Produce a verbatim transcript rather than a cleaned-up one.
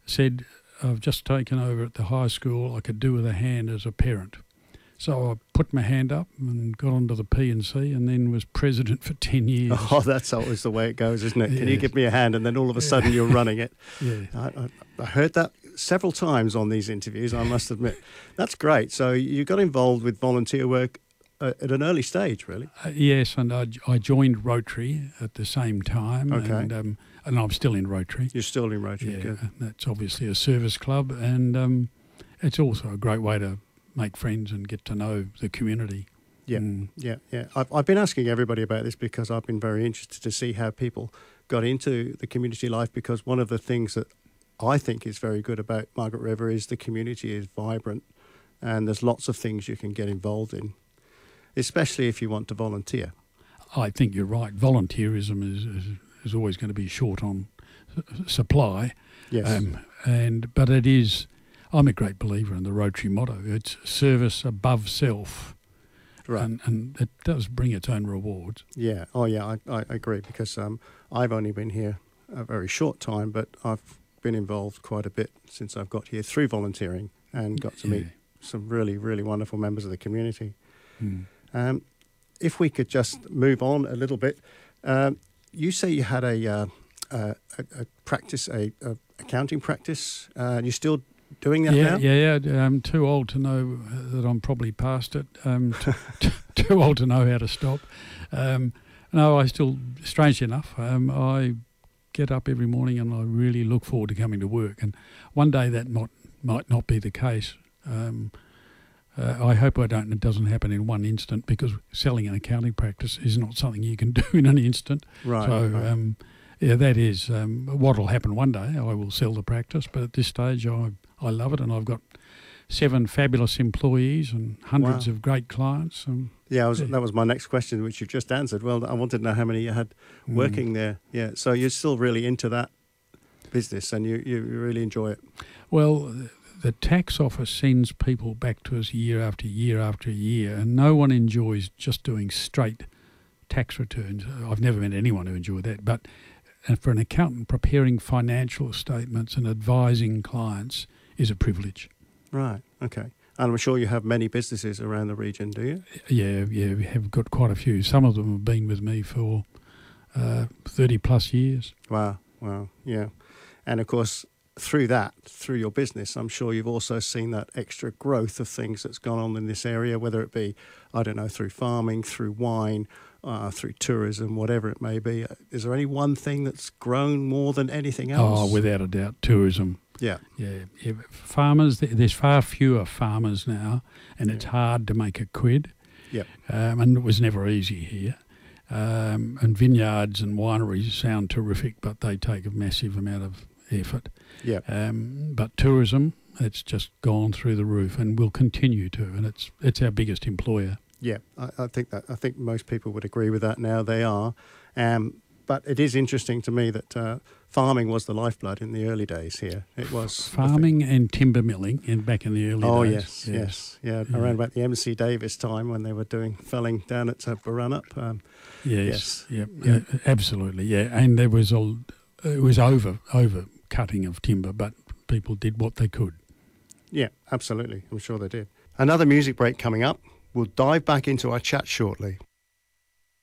said, I've just taken over at the high school, I could do with a hand as a parent. So I put my hand up and got onto the P and C and then was president for ten years. Oh, that's always the way it goes, isn't it? Can Yes. you give me a hand? And then all of a sudden you're running it. Yeah. I, I, I heard that several times on these interviews, I must admit. That's great. So you got involved with volunteer work uh, at an early stage, really? Uh, yes, and I, I joined Rotary at the same time. Okay. And, um, and I'm still in Rotary. You're still in Rotary, Yeah, good. and that's obviously a service club, and um, it's also a great way to make friends and get to know the community. Yeah, Mm. yeah, yeah. I've, I've been asking everybody about this because I've been very interested to see how people got into the community life, because one of the things that I think is very good about Margaret River is the community is vibrant and there's lots of things you can get involved in, especially if you want to volunteer. I think you're right. Volunteerism is, is, is always going to be short on s- supply. Yes. Um, and but it is, I'm a great believer in the Rotary motto. It's service above self. Right. And, and it does bring its own rewards. Yeah. Oh, yeah, I, I agree, because um, I've only been here a very short time, but I've been involved quite a bit since I've got here through volunteering and got to Yeah. meet some really, really wonderful members of the community. Mm. Um, if we could just move on a little bit, um, you say you had a, uh, uh, a, a practice, a, a accounting practice. Uh, you still doing that Yeah, now? yeah, yeah. I'm too old to know uh, that I'm probably past it. Um, t- t- too old to know how to stop. Um, no, I still, strangely enough, um, I get up every morning and I really look forward to coming to work. And one day that might might not be the case. Um, uh, I hope I don't. It doesn't happen in one instant, because selling an accounting practice is not something you can do in an instant. Right. So. right. Um, Yeah, that is um, what will happen one day. I will sell the practice, but at this stage I I love it, and I've got seven fabulous employees and hundreds Wow. of great clients. And yeah, I was, yeah. that was my next question, which you've just answered. Well, I wanted to know how many you had Mm. working there. Yeah, so you're still really into that business and you, you really enjoy it. Well, the tax office sends people back to us year after year after year, and no one enjoys just doing straight tax returns. I've never met anyone who enjoyed that, but and for an accountant, preparing financial statements and advising clients is a privilege. Right, okay. And I'm sure you have many businesses around the region, do you? Yeah, yeah, we have got quite a few. Some of them have been with me for uh, thirty plus years. Wow, wow, yeah. And of course, through that, through your business, I'm sure you've also seen that extra growth of things that's gone on in this area, whether it be, I don't know, through farming, through wine, uh, through tourism, whatever it may be. Is there any one thing that's grown more than anything else? Oh, without a doubt, tourism. Yeah. Yeah, yeah. Farmers, there's far fewer farmers now, and it's Yeah. hard to make a quid. Yep. Um, and it was never easy here. Um, and vineyards and wineries sound terrific, but they take a massive amount of effort. Yeah. Um, but tourism, it's just gone through the roof and will continue to, and it's it's our biggest employer. Yeah, I, I think that I think most people would agree with that now. They are, um, but it is interesting to me that uh, farming was the lifeblood in the early days here. It was Farming and timber milling in back in the early Oh days. yes, yes, yeah. Yeah. Around about the M C Davis time when they were doing felling down at uh, Boranup. Um, Yes, Yes. Yep. Yeah. Uh, absolutely, yeah. And there was a, it was over over cutting of timber, but people did what they could. yeah, absolutely. I'm sure they did. Another music break coming up. We'll dive back into our chat shortly.